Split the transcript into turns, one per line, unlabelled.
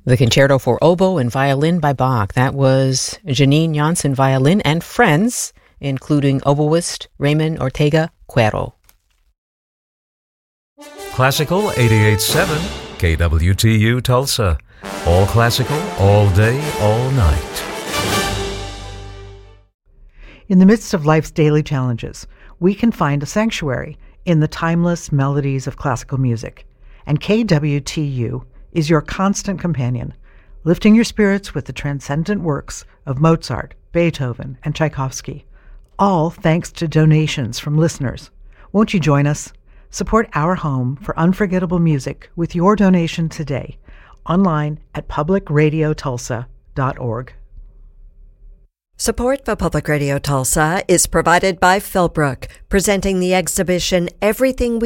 The Concerto for Oboe and Violin by Bach. That was Janine Janssen Violin and Friends, including oboist Raymond Ortega Cuero.
Classical 88.7 KWTU Tulsa. All classical, all day, all night.
In the midst of life's daily challenges, we can find a sanctuary in the timeless melodies of classical music. And KWTU is your constant companion, lifting your spirits with the transcendent works of Mozart, Beethoven, and Tchaikovsky, all thanks to donations from listeners. Won't you join us? Support our home for unforgettable music with your donation today, online at publicradiotulsa.org.
Support for Public Radio Tulsa is provided by Philbrook, presenting the exhibition Everything We